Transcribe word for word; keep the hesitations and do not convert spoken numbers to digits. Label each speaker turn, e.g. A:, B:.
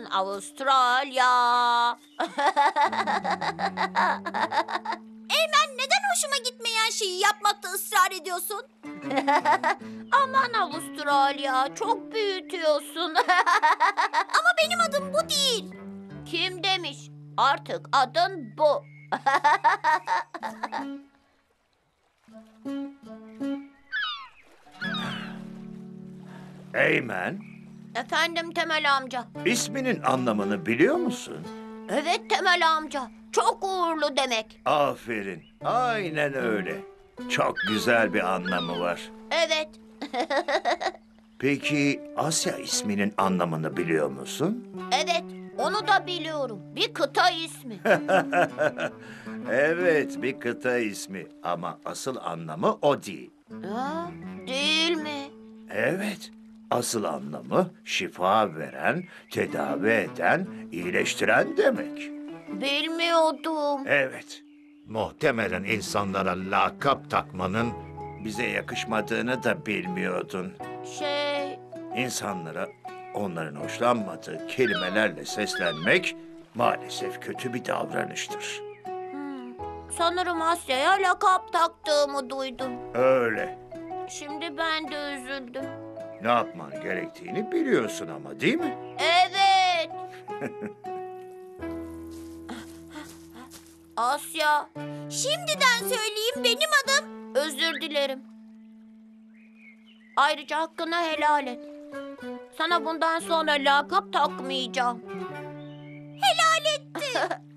A: Avustralya.
B: Eymen, neden hoşuma gitmeyen şeyi yapmakta ısrar ediyorsun?
A: Aman Avustralya, çok büyütüyorsun.
B: Ama benim adım bu değil.
A: Kim demiş? Artık adın bu.
C: Eymen,
A: Efendim Temel amca.
C: isminin anlamını biliyor musun?
A: Evet Temel amca. Çok uğurlu demek.
C: Aferin, aynen öyle. Çok güzel bir anlamı var.
A: Evet.
C: Peki Asya isminin anlamını biliyor musun?
A: Evet. Onu da biliyorum. Bir kıta ismi.
C: Evet, bir kıta ismi ama asıl anlamı o değil.
A: Ha, değil mi?
C: Evet, asıl anlamı şifa veren, tedavi eden, iyileştiren demek.
A: Bilmiyordum.
C: Evet, muhtemelen insanlara lakap takmanın bize yakışmadığını da bilmiyordun.
A: Şey,
C: İnsanlara onların hoşlanmadığı kelimelerle seslenmek maalesef kötü bir davranıştır.
A: sanırım Asya'ya lakap taktığımı duydum.
C: Öyle.
A: Şimdi ben de üzüldüm.
C: Ne yapman gerektiğini biliyorsun ama değil mi?
A: Evet. Asya,
B: Şimdiden söyleyeyim, benim adım...
A: özür dilerim. Ayrıca hakkını helal et. Sana bundan sonra lakap takmayacağım.
B: Helal etti.